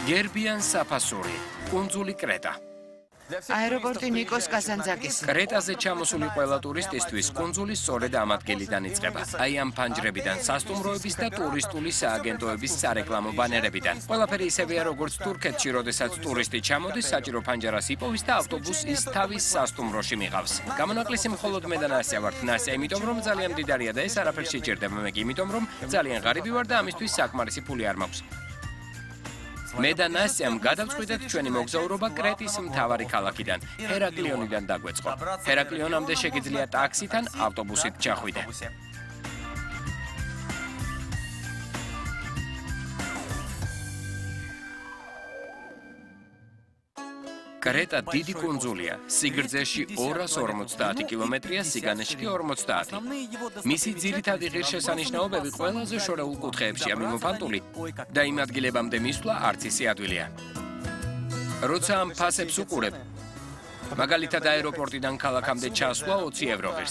გერბიან საფასური, კუნძული კრეტა. აეროპორტი ნიკოს კაზანძაკისი. კრეტაზე ჩამოსული ყველა ტურისტისთვის კუნძული სწორედ ამ ადგილიდან იწყება. აი ამ ფანჯრებიდან, სასტუმროების და ტურისტული სააგენტოების სარეკლამო ბანერებიდან. ყველაფერი ისევეა როგორც თურქეთში, როდესაც ტურისტი ჩამოდის, საჭირო ფანჯარას იპოვის და ავტობუსს ის თავის სასტუმროში მიღავს. გამონაკლისი მხოლოდ მე და ნასია ვართ. ნასია იმიტომ რომ ძალიან მდიდარია და ეს არაფერს შეჭერდება, მე კი იმიტომ რომ ძალიან ღარიბი ვარ და ამისთვის საკმარისი ფული არ მაქვს. მე და ნასიამ გადავწყვიტეთ ჩვენი მოგზაურობა კრეტის მთავარი ქალაქიდან, ჰერაკლიონიდან დაგვეწყო. ჰერაკლიონამდე შეგიძლია ტაქსით ან ავტობუსით ჩახვიდე. კრეტა დიდი კუნძულია, სიგრძეში 250 კილომეტრია, სიგანეში კი 50. მისი ძირითადი ღირსშესანიშნაობები ყველაზე შორეულ კუთხეებშია მიმოფანტული და იმ ადგილებამდე მისვლა არც ისე ადვილია. როცა ამ ფასებს უყურებ, მაგალითად აეროპორტიდან ქალაქამდე ჩასვლა 20 ევრო ღირს.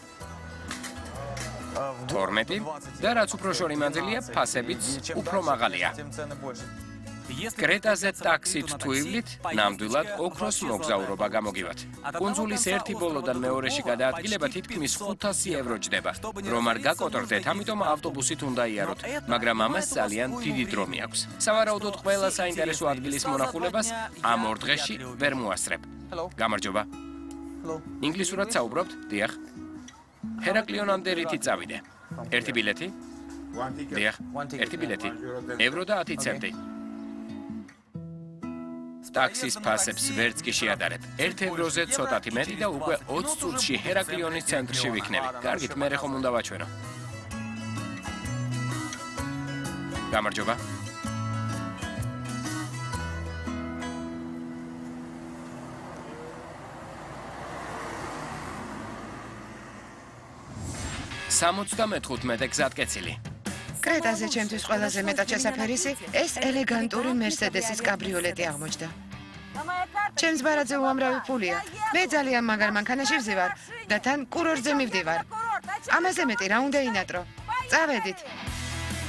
12 და რაც უფრო შორი მანძილია, ფასებიც უფრო მაღალია. კრეტაზე ტაქსით თუ ივლით, ნამდვილად ოქროს მოგზაურობა გამოგივათ. კუნძულის ერთი ბოლოდან მეორეში გადაადგილება თითქმის 500 ევრო ჯდება. რომ არ გაკოტრდეთ, ამიტომ ავტობუსით უნდა იაროთ, მაგრამ ამას ძალიან დიდი დრო მიაქვს. სავარაუდოდ ყველა საინტერესო ადგილის მონახულებას ამ ორ დღეში ვერ მოასწრებ. გამარჯობა. ინგლისურად საუბრობთ? დიახ. ჰერაკლიონამდე რითი წავიდე? ერთი ბილეთი? დიახ, ერთი ბილეთი. ევრო და 10 ცენტი. ტაქსის ფასებს ვერც კი შეადარებ. 1 ევროზე ცოტათი მეტი და უკვე 20 წუთში ჰერაკლიონის ცენტრში ვიქნები. კარგით, მე ხომ უნდა ვაჩვენო. გამარჯობა. მე-15 გზატკეცილი. კრეტაზე ჩემთვის ყველაზე მეტად შესაფერისი ეს ელეგანტური მერსედესის კაბრიოლეტი აღმოჩნდა. ჩემს ბარათზე უამრავი ფულია. მე ძალიან მაგარ მანქანაში ვზივარ და თან კურორტზე მივდივარ. ამაზე მეტი რა უნდა ინატრო? წავედით.